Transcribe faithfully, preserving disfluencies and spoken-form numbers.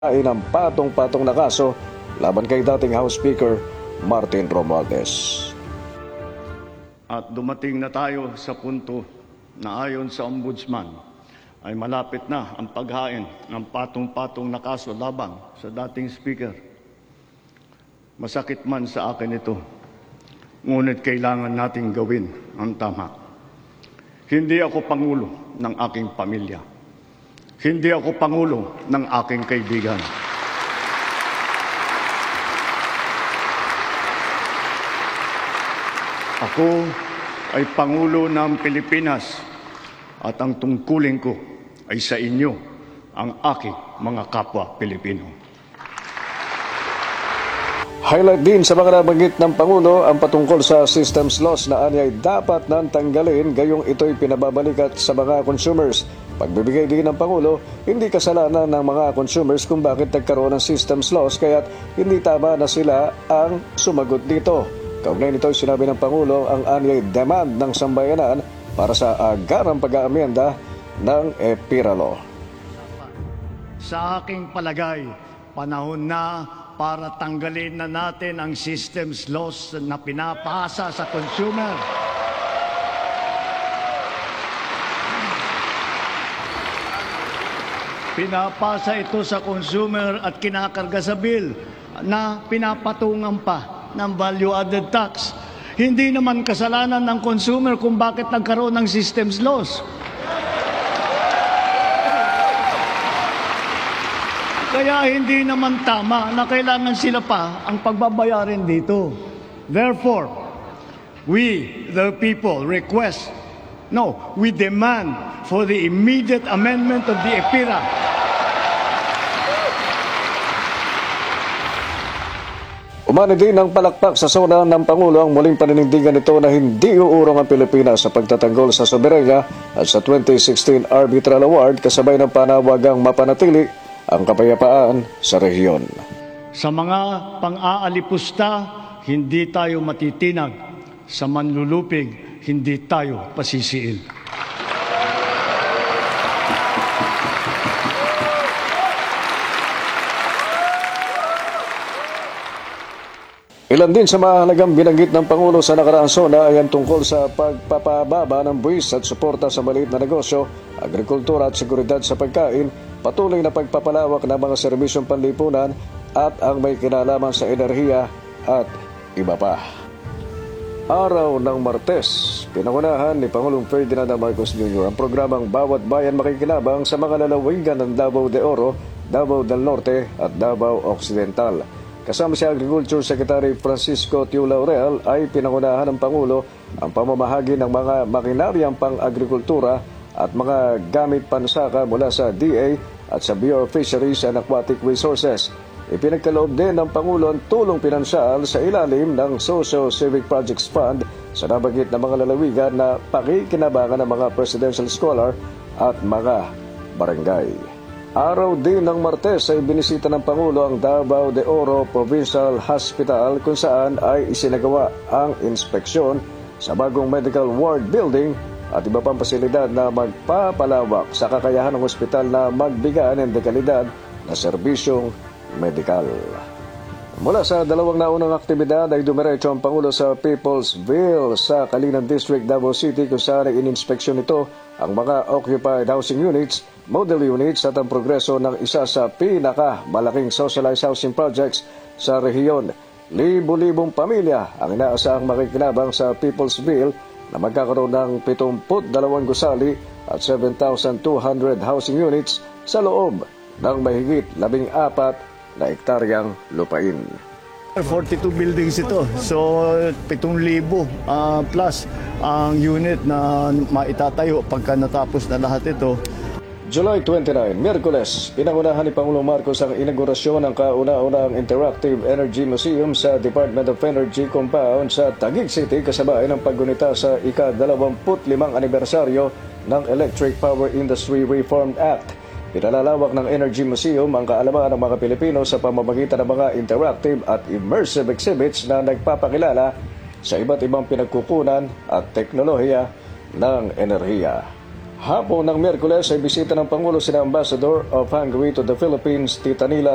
ay ng patong-patong na kaso laban kay dating House Speaker Martin Romualdez. At dumating na tayo sa punto na ayon sa Ombudsman ay malapit na ang paghain ng patong-patong na kaso laban sa dating Speaker. Masakit man sa akin ito, ngunit kailangan nating gawin ang tama. Hindi ako pangulo ng aking pamilya. Hindi ako pangulo ng aking kaibigan. Ako ay pangulo ng Pilipinas at ang tungkulin ko ay sa inyo, ang aking mga kapwa Pilipino. Highlight din sa mga nabanggit ng Pangulo ang patungkol sa systems loss na anyay dapat nang tanggalin gayong ito'y pinababalikat sa mga consumers. Pagbibigay din ng Pangulo, hindi kasalanan ng mga consumers kung bakit nagkaroon ng systems loss kaya't hindi tama na sila ang sumagot dito. Kaugnay nito sinabi ng Pangulo ang anyay demand ng sambayanan para sa agarang pag-aamyenda ng EPIRA Law. Sa aking palagay, panahon na para tanggalin na natin ang systems loss na pinapasa sa consumer. Pinapasa ito sa consumer at kinakarga sa bill na pinapatungan pa ng value-added tax. Hindi naman kasalanan ng consumer kung bakit nagkaroon ng systems loss. Kaya hindi naman tama na kailangan sila pa ang pagbabayarin dito. Therefore, we, the people, request, no, we demand for the immediate amendment of the EPIRA. Umani din ng palakpak sa sona ng Pangulo ang muling paninindigan nito na hindi uurong ang Pilipinas sa pagtatanggol sa soberanya at sa twenty sixteen Arbitral Award kasabay ng panawagang mapanatili ang kapayapaan sa rehiyon. Sa mga pang-aalipusta, hindi tayo matitinag. Sa manlulupig, hindi tayo pasisiil. Ilan din sa mahalagang binanggit ng Pangulo sa nakaraang sona ay ang tungkol sa pagpapababa ng buwis at suporta sa maliit na negosyo, agrikultura at seguridad sa pagkain, patuloy na pagpapalawak ng mga serbisyong panlipunan at ang may kinalaman sa enerhiya at iba pa. Araw ng Martes, pinangunahan ni Pangulong Ferdinand Marcos Junior ang programang Bawat Bayan Makikinabang sa mga lalawigan ng Davao de Oro, Davao del Norte at Davao Occidental. Kasama si Agriculture Secretary Francisco Tiu Laurel ay pinangunahan ng Pangulo ang pamamahagi ng mga makinaryang pang-agrikultura at mga gamit pansaka mula sa D A at sa Bureau of Fisheries and Aquatic Resources. Ipinagkaloob din ng Pangulo ang tulong pinansyal sa ilalim ng Socio-Civic Projects Fund sa nabanggit na mga lalawigan na pakikinabangan ng mga presidential scholar at mga barangay. Araw din ng Martes ay binisita ng Pangulo ang Davao de Oro Provincial Hospital kung saan ay isinagawa ang inspeksyon sa bagong medical ward building at iba pang pasilidad na magpapalawak sa kakayahan ng ospital na magbigay ng dekalidad na serbisyong medikal. Mula sa dalawang naunang aktibidad ay dumiretso ang Pangulo sa Peoplesville sa Calinan District, Davao City kung saan ay ininspeksyon nito ang mga occupied housing units, model units at ang progreso ng isa sa pinaka-malaking socialized housing projects sa rehiyon. Libo-libong pamilya ang inaasahang makikinabang sa Peoplesville na magkakaroon ng pitungput dalawang gusali at seven thousand two hundred housing units sa loob ng mahigit labing apat na hektaryang lupain. forty-two buildings ito. So, pitong libo uh, plus ang unit na maitatayo pagka natapos na lahat ito. July twenty-nine, Miyerkules, pinangunahan ni Pangulong Marcos ang inaugurasyon ng kauna-unang Interactive Energy Museum sa Department of Energy Compound sa Taguig City kasabay ng paggunita sa ika-dalawamput limang anibersaryo ng Electric Power Industry Reform Act. Pinalalawak ng Energy Museum ang kaalaman ng mga Pilipino sa pamamagitan ng mga interactive at immersive exhibits na nagpapakilala sa iba't ibang pinagkukunan at teknolohiya ng enerhiya. Hapon ng Miyerkules ay bisita ng Pangulo sina Ambassador of Hungary to the Philippines, Tita Nila